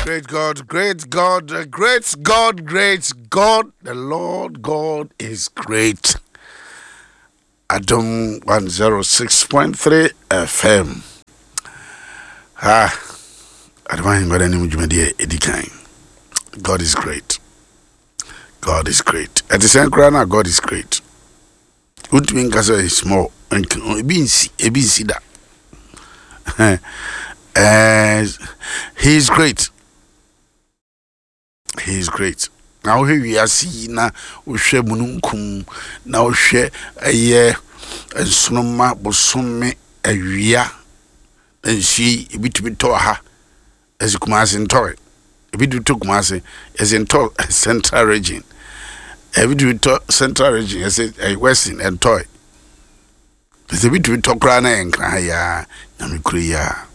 Great God, great God, great God, great God. The Lord God is great. Adam 106.3 FM. God is great. God is great. At the same time, God is great. What mean Gaza is small and be see that. He is great. He is great. Now here we are seeing na we share mununkum na we share and sonoma bosome awia and she a bit to ha as Kumasi in toy. A bit to Kumasi as in central region. A bit to central region as a western and toy. It's a bit to talk rana and cry Namikuya.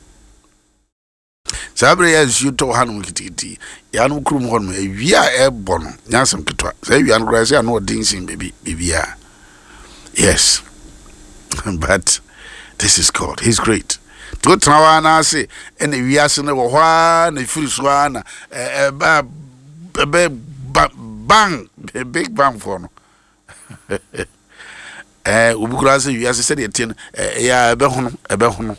Sabre as you to Hanu Kitty, Yanu Krum Horm, a via airborne, Yansam Kitwa, say you and Gracia no dancing, baby, Bibia. Yes, but this is God, He's great. To Tawana say, and if we are saying, one, a first one, a big bang for no. Ubukrasi, you as I said, a behon.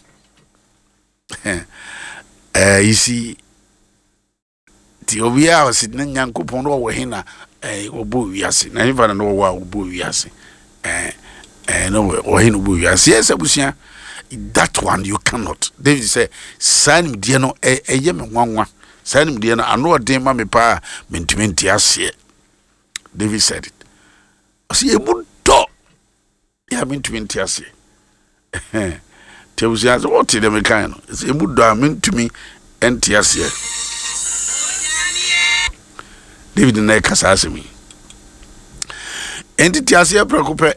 You see, the Ovia was in Yankupon over Hina, Obu Yassi, I never know what Obu Yassi, and or Hin Obu Yassi. Yes, Abusia, that one you cannot. David say, San Diano, a yemen one, San Diana, I know a day, mammy pa, mentimenti as David said it. See a good dog. Yeah, mentimenti as Tells you what the mechanic is a good diamond to me and tears here. David the neck has me. And it has here preoccupy.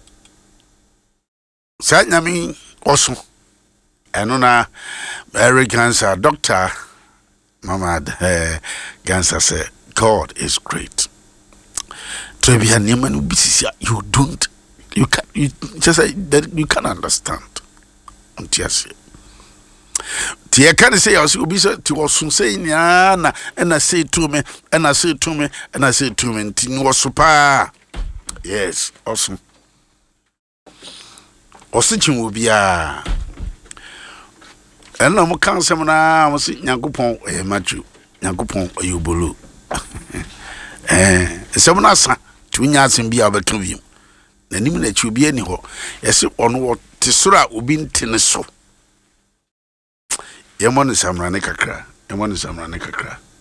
Sanyami also. And on Mary Cancer, Doctor Mama Gansa said, God is great. To be a Neiman, you don't, you just say that you can't understand. Yes. Tia can say, I will be said to us saying, and I say to me, and I say to me, and I say to me, and was super. Yes, awesome. Or sitting will be a. And no more counsel, I was sitting Yankupon, a Matthew, Yankupon, or you blue. Someone asked 2 years and be able to view. And even that you be anyhow, yes, on what Tisura will be in Tennessee. Yamon is Amranica, Yamon is Amranica.